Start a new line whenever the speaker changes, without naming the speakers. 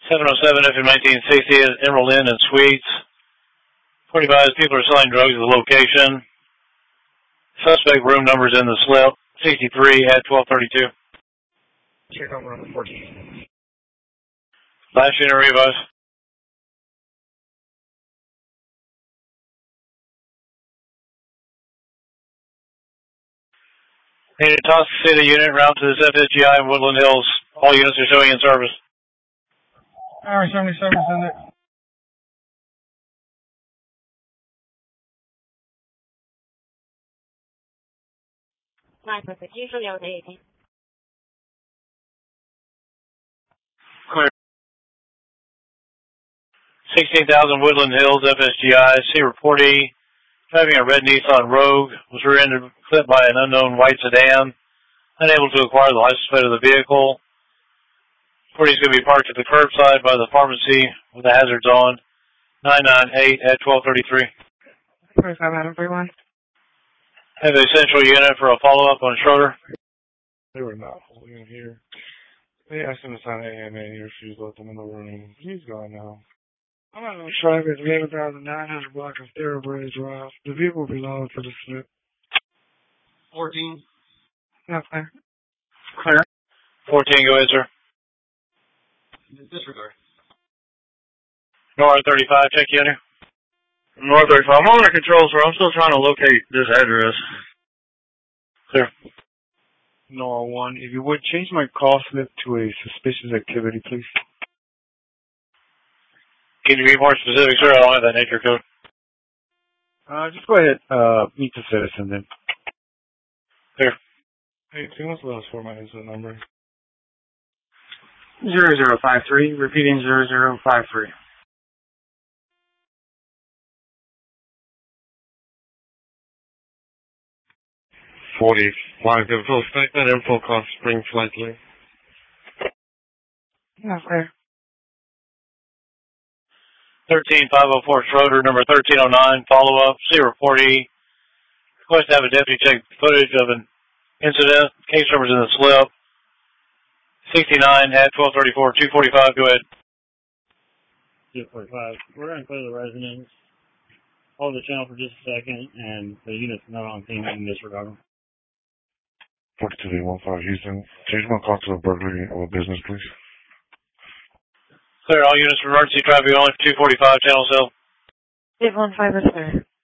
707 FM 1960 at Emerald Inn and Suites. 45 people are selling drugs at the location. Suspect room numbers in the slip. 63 at 1232.
Check out room 14.
Last unit revise. Needed Tosca City unit route to this FSGI in Woodland Hills. All units are showing in service.
Alright, 77, send it.
Clear. 16,000 Woodland Hills, FSGI. C reportee driving a red Nissan Rogue was rear-ended clipped by an unknown white sedan. Unable to acquire the license plate of the vehicle. Reportee's going to be parked at the curbside by the pharmacy with the hazards on. 998 at 1233.
4531.
Have a central unit for a follow-up on Schroeder.
They were not holding him here. They asked him to sign AMA and he refused to let them in the room. He's gone now. I'm not going to try this. We have 1,900 block of Thoroughbred Drive. The vehicle will be logged for the slip.
14.
No, clear.
Clear. 14, go ahead, sir.
Disregard.
North 35, check unit.
North 35. I'm on the control, sir. I'm still trying to locate this address.
Clear.
NOR 1, if you would, change my call slip to a suspicious activity, please.
Can you be more specific, sir? I don't have that nature code.
Just go ahead, meet the citizen then.
Clear.
Hey, see what's the last four of my incident number?
0053, repeating 0053.
45, give full statement, info cost spring slightly.
No, clear.
13504 Schroeder, number 1309, follow-up. C reportee. Request to have a deputy check footage of an incident. Case numbers in the slip. 69 at 1234, 245, go ahead.
245. We're going to clear the residence. Hold the channel for just a second, and the unit's not on scene in disregard.
4215 Houston. Change my call to a burglary or business, please.
Clear all units for emergency traffic only for 245, channel cell.
815 is clear.